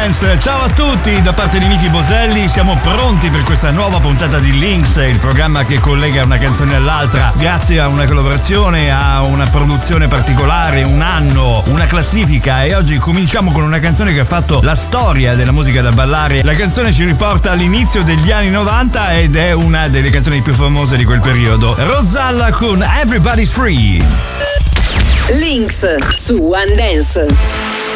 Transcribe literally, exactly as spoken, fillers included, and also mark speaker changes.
Speaker 1: Dance. Ciao a tutti da parte di Nicky Boselli, siamo pronti per questa nuova puntata di Links, il programma che collega una canzone all'altra grazie a una collaborazione, a una produzione particolare, un anno, una classifica, e oggi cominciamo con una canzone che ha fatto la storia della musica da ballare. La canzone ci riporta all'inizio degli anni novanta ed è una delle canzoni più famose di quel periodo. Rosalla con Everybody's Free.
Speaker 2: Links su One Dance.